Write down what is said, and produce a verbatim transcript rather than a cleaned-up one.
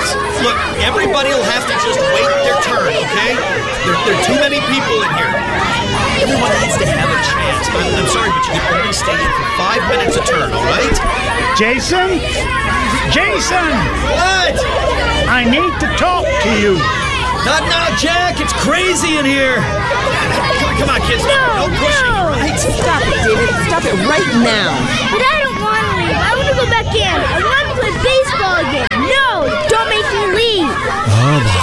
kids. Look, everybody will have to just wait their turn, okay? There, there are too many people in here. Everyone needs to have a chance. I'm, I'm sorry, but you can only stay in for five minutes a turn, all right? Jason? Jason! What? I need to talk to you. Not now, Jack. It's crazy in here. Come on, come on, kids. No, no pushing, no. right? Stop it, David. Stop it right now. But I don't want to leave. I want to go back in. I want to play baseball again. No, don't make me leave. Oh, the